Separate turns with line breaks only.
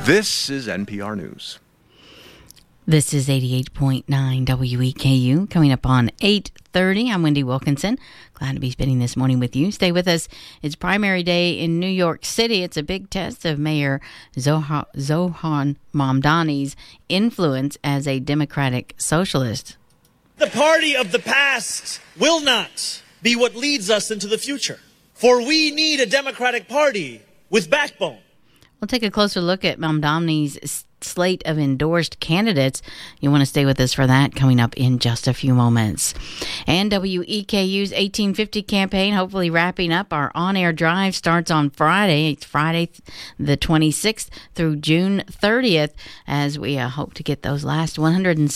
This is NPR News.
This is 88.9 WEKU. Coming up on 8:30, I'm Wendy Wilkinson. Glad to be spending this morning with you. Stay with us. It's primary day in New York City. It's a big test of Mayor Zohran Mamdani's influence as a democratic socialist.
The party of the past will not be what leads us into the future. For we need a democratic party with backbone.
We'll take a closer look at Mamdani's slate of endorsed candidates. You want to stay with us for that, coming up in just a few moments. And WEKU's 1850 campaign hopefully wrapping up. Our on-air drive starts on Friday. It's Friday the 26th through June 30th, as we hope to get those last 100